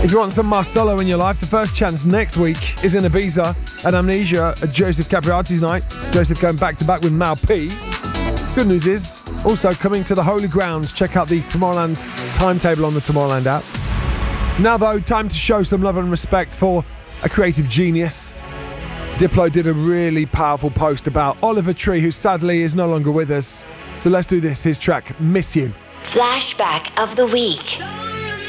If you want some Marcelo in your life, the first chance next week is in Ibiza at Amnesia at Joseph Capriati's night. Joseph going back-to-back with Mal P. Good news is, also coming to the Holy Grounds. Check out the Tomorrowland timetable on the Tomorrowland app. Now, though, time to show some love and respect for a creative genius. Diplo did a really powerful post about Oliver Tree, who sadly is no longer with us. So let's do this. His track, Miss You. Flashback of the week.